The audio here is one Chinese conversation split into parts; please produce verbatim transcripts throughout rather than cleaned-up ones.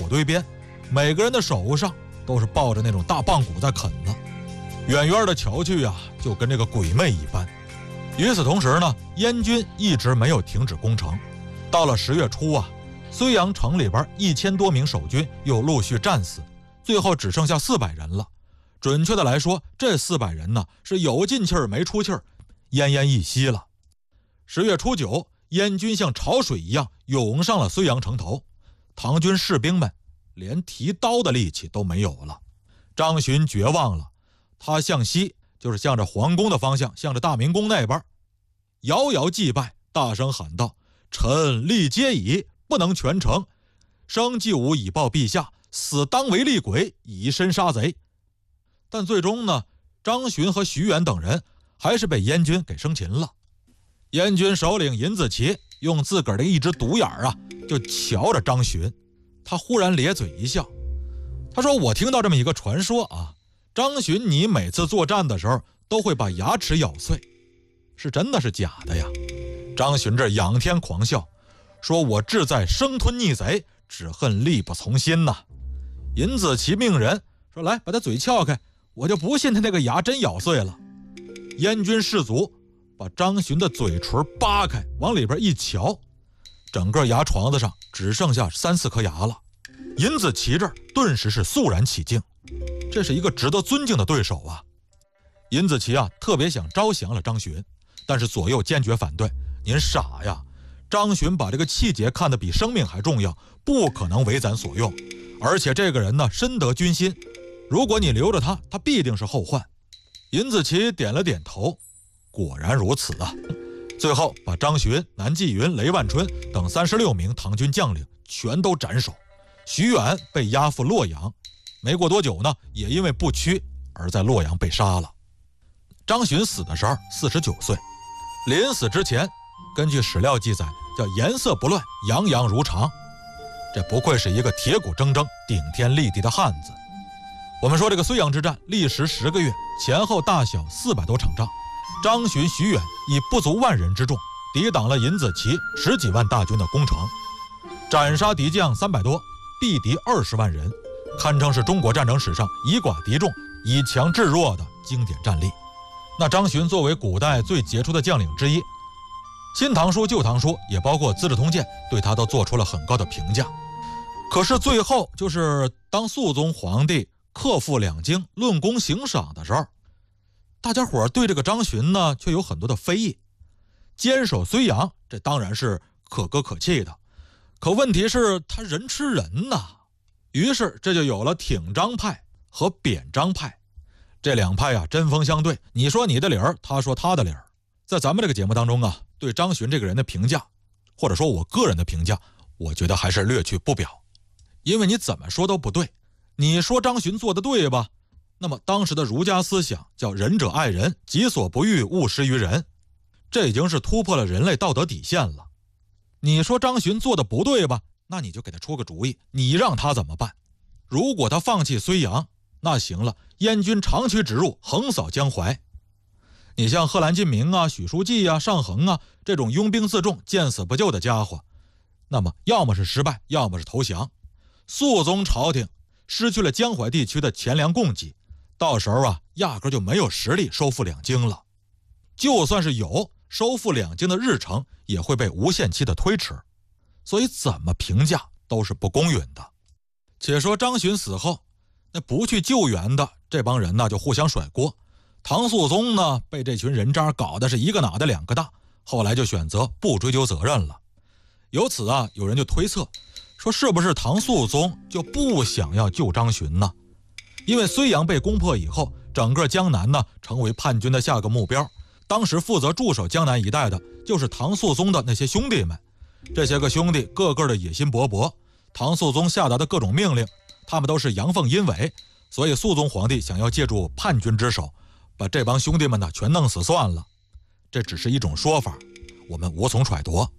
火堆边，每个人的手上都是抱着那种大棒骨在啃呢，远远的瞧去啊，就跟这个鬼魅一般。与此同时呢，燕军一直没有停止攻城。到了十月初啊，睢阳城里边一千多名守军又陆续战死，最后只剩下四百人了。准确的来说，这四百人呢是有进气儿没出气儿，奄奄一息了。十月初九，燕军像潮水一样涌上了睢阳城头，唐军士兵们连提刀的力气都没有了。张巡绝望了，他向西，就是向着皇宫的方向，向着大明宫那边遥遥祭拜，大声喊道：臣力竭矣，不能全城，生既无以报陛下，死当为厉鬼，以身杀贼。但最终呢，张巡和徐远等人还是被燕军给生擒了。燕军首领尹子奇用自个儿的一只独眼啊，就瞧着张巡，他忽然咧嘴一笑，他说：我听到这么一个传说啊，张巡你每次作战的时候都会把牙齿咬碎，是真的是假的呀？张巡这仰天狂笑，说：我志在生吞逆贼，只恨力不从心呐、啊。尹子奇命人说：来把他嘴撬开，我就不信他那个牙真咬碎了。燕军士卒把张巡的嘴唇扒开，往里边一瞧，整个牙床子上只剩下三四颗牙了。尹子奇这儿顿时是肃然起敬，这是一个值得尊敬的对手啊。尹子奇啊，特别想招降了张巡，但是左右坚决反对。您傻呀，张巡把这个气节看得比生命还重要，不可能为咱所用。而且这个人呢，深得军心，如果你留着他，他必定是后患。尹子奇点了点头，果然如此啊。最后把张巡、南霁云、雷万春等三十六名唐军将领全都斩首，徐远被押赴洛阳，没过多久呢，也因为不屈而在洛阳被杀了。张巡死的时候四十九岁，临死之前，根据史料记载，叫颜色不乱，洋洋如常。这不愧是一个铁骨铮铮、顶天立地的汉子。我们说这个睢阳之战历时十个月，前后大小四百多场仗，张巡、徐远以不足万人之众抵挡了尹子奇十几万大军的攻城，斩杀敌将三百多，毙敌二十万人，堪称是中国战争史上以寡敌众、以强制弱的经典战例。那张巡作为古代最杰出的将领之一，新唐书、旧唐书也包括资治通鉴，对他都做出了很高的评价。可是最后就是当肃宗皇帝克复两京、论功行赏的时候，大家伙对这个张巡呢却有很多的非议。坚守睢阳，这当然是可歌可泣的，可问题是他人吃人呐。于是这就有了挺张派和贬张派，这两派啊针锋相对，你说你的理儿，他说他的理儿。在咱们这个节目当中啊，对张巡这个人的评价，或者说我个人的评价，我觉得还是略去不表。因为你怎么说都不对，你说张巡做的对吧，那么当时的儒家思想叫仁者爱人，己所不欲，勿施于人，这已经是突破了人类道德底线了。你说张巡做的不对吧，那你就给他出个主意，你让他怎么办？如果他放弃睢阳，那行了，燕军长驱直入，横扫江淮。你像贺兰进明啊、许叔季啊、尚衡啊这种拥兵自重、见死不救的家伙，那么要么是失败，要么是投降。肃宗朝廷失去了江淮地区的钱粮供给，到时候啊，压根就没有实力收复两京了。就算是有收复两京的日程，也会被无限期的推迟。所以怎么评价都是不公允的。且说张巡死后，那不去救援的这帮人呢，就互相甩锅。唐肃宗呢，被这群人渣搞得是一个脑袋两个大，后来就选择不追究责任了。由此啊，有人就推测说，是不是唐肃宗就不想要救张巡呢？因为睢阳被攻破以后，整个江南呢成为叛军的下个目标。当时负责驻守江南一带的就是唐肃宗的那些兄弟们，这些个兄弟个个的野心勃勃，唐肃宗下达的各种命令，他们都是阳奉阴违，所以肃宗皇帝想要借助叛军之手，把这帮兄弟们呢全弄死算了。这只是一种说法，我们无从揣度。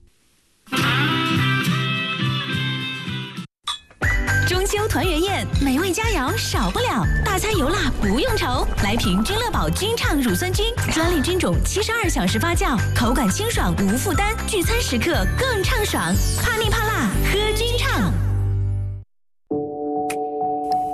中秋团圆宴，美味佳肴少不了，大餐油辣不用愁。来瓶君乐宝君畅乳酸菌，专利菌种，七十二小时发酵，口感清爽无负担，聚餐时刻更畅爽。怕腻怕辣，喝君畅。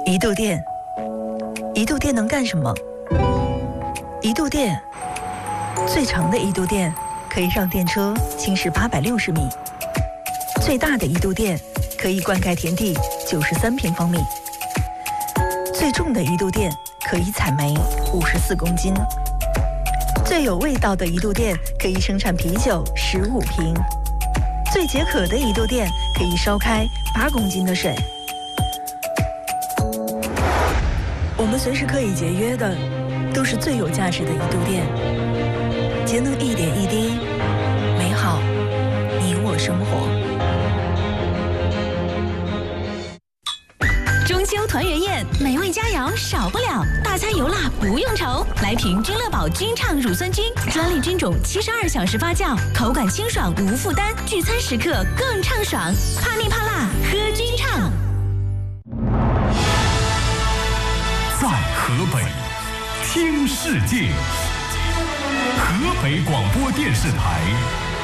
一度电，一度电能干什么？一度电，最长的一度电可以让电车行驶八百六十米，最大的一度电可以灌溉田地九十三平方米，最重的一度电可以采煤五十四公斤，最有味道的一度电可以生产啤酒十五瓶，最解渴的一度电可以烧开八公斤的水。我们随时可以节约的，都是最有价值的一度电。节能一点一滴，美好你我生活。 中秋团圆宴，美味佳肴少不了，大餐油辣不用愁。来瓶君乐宝君畅乳酸菌，专利菌种，七十二小时发酵，口感清爽无负担，聚餐时刻更畅爽。怕腻怕辣，喝君畅。 在河北，听世界。河北广播电视台